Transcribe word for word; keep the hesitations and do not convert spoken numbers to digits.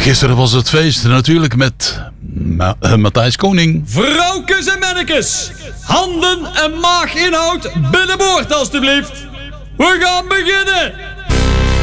Gisteren was het feest natuurlijk met Ma- uh, Matthijs Koning. Vrouwkes en mannekes, handen en maaginhoud binnenboord alstublieft. We gaan beginnen.